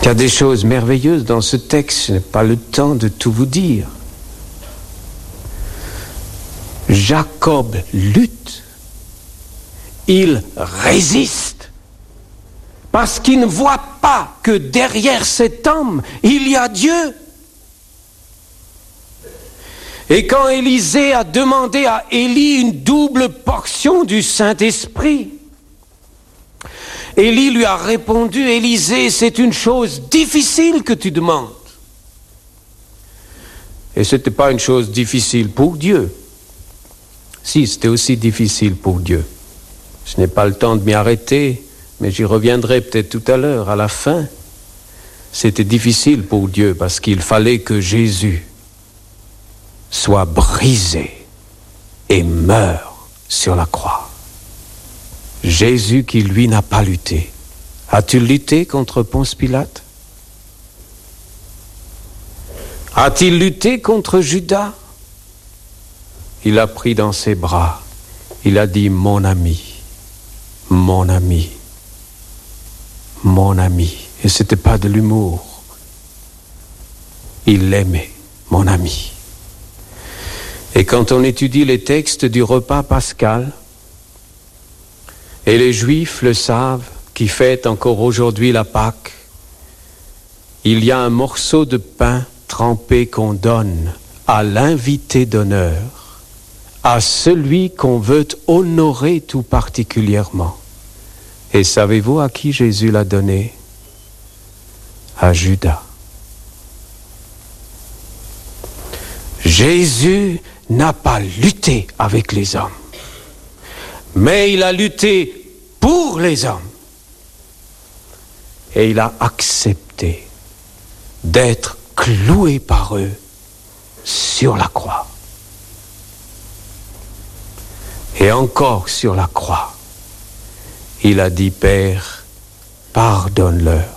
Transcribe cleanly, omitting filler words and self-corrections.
Il y a des choses merveilleuses dans ce texte, je n'ai pas le temps de tout vous dire. Jacob lutte, il résiste, parce qu'il ne voit pas que derrière cet homme, il y a Dieu. Et quand Élisée a demandé à Élie une double portion du Saint-Esprit, Élie lui a répondu, Élisée, c'est une chose difficile que tu demandes. Et ce n'était pas une chose difficile pour Dieu. Si, c'était aussi difficile pour Dieu. Je n'ai pas le temps de m'y arrêter, mais j'y reviendrai peut-être tout à l'heure, à la fin. C'était difficile pour Dieu parce qu'il fallait que Jésus soit brisé et meure sur la croix. Jésus qui, lui, n'a pas lutté. As-tu lutté contre Ponce Pilate? A-t-il lutté contre Judas? Il l'a pris dans ses bras. Il a dit, mon ami, mon ami, mon ami. Et ce n'était pas de l'humour. Il l'aimait, mon ami. Et quand on étudie les textes du repas pascal, et les Juifs le savent, qui fêtent encore aujourd'hui la Pâque, il y a un morceau de pain trempé qu'on donne à l'invité d'honneur, à celui qu'on veut honorer tout particulièrement. Et savez-vous à qui Jésus l'a donné? À Judas. Jésus n'a pas lutté avec les hommes, mais il a lutté pour les hommes. Et il a accepté d'être cloué par eux sur la croix. Et encore sur la croix, il a dit, Père, pardonne-leur,